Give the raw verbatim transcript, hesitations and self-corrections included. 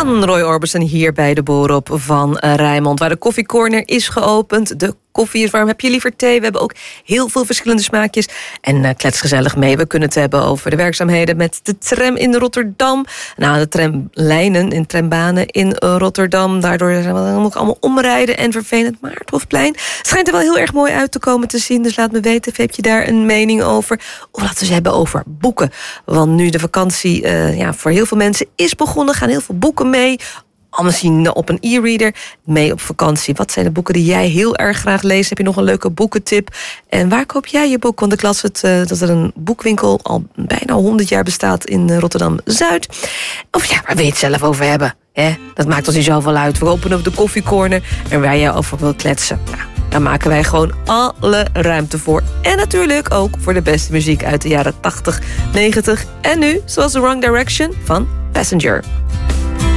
van Roy Orbison hier bij de Boerop van uh, Rijnmond, waar de koffiecorner is geopend. De koffie is warm. Heb je liever thee? We hebben ook heel veel verschillende smaakjes. En uh, klets gezellig mee. We kunnen het hebben over de werkzaamheden met de tram in Rotterdam. Nou, de tramlijnen en trambanen in uh, Rotterdam. Daardoor zijn we ook allemaal omrijden en vervelend. Maar het Hofplein schijnt er wel heel erg mooi uit te komen te zien. Dus laat me weten, heb je daar een mening over? Of laten we eens hebben over boeken. Want nu de vakantie uh, ja, voor heel veel mensen is begonnen, gaan heel veel boeken mee. Allemaal zien op een e-reader mee op vakantie. Wat zijn de boeken die jij heel erg graag leest? Heb je nog een leuke boekentip? En waar koop jij je boek? Want ik las het, uh, dat er een boekwinkel al bijna honderd jaar bestaat in uh, Rotterdam-Zuid. Of ja, waar wil je het zelf over hebben? Hè? Dat maakt ons niet zoveel uit. We openen op de koffiecorner en waar jij over wil kletsen. Nou, daar maken wij gewoon alle ruimte voor. En natuurlijk ook voor de beste muziek uit de jaren tachtig, negentig. En nu, zoals The Wrong Direction van Passenger.